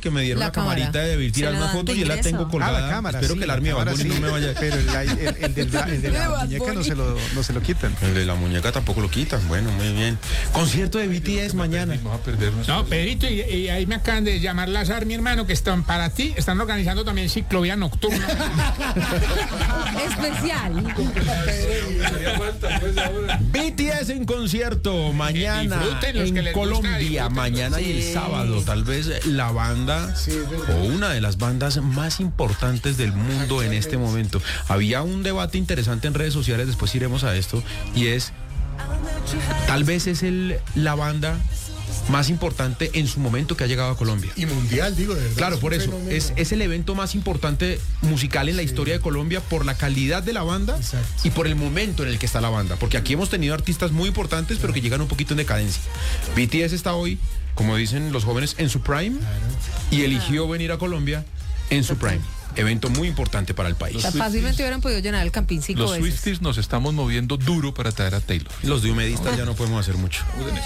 que me dieron La la camarita cámara. de tirar Se la una dan foto de y yo la ingreso. tengo colgada. la cámara, Espero sí, que el army de la Bad cámara Bunny sí, no me vaya. Pero el de la muñeca no se lo quitan. El de la muñeca tampoco lo quitan. Bueno, muy bien. Concierto de BTS mañana. Vamos a perdernos. No, Pedrito, y ahí me acaban de llamar Lazar, mi hermano, que están para ti, están organizando también ciclovía nocturna. Especial. BTS en concierto mañana disfruten los que en les gusta, Colombia, disfruten. mañana y el sábado. Tal vez la banda o una de las bandas más importantes del mundo en este momento. Había un debate interesante en redes sociales, después iremos a esto, y es, tal vez es la banda más importante en su momento que ha llegado a Colombia. Y mundial, digo, de verdad. Claro, un por eso, fenómeno. es el evento más importante musical en la historia de Colombia por la calidad de la banda. Exacto. Y por el momento en el que está la banda. Porque aquí hemos tenido artistas muy importantes, pero que llegan un poquito en decadencia. BTS está hoy, como dicen los jóvenes, en su prime, y eligió venir a Colombia en su prime. Evento muy importante para el país. O sea, fácilmente hubieran podido llenar el Campín 5 Los veces. Swifties nos estamos moviendo duro para traer a Taylor. Los de humedistas ya no podemos hacer mucho.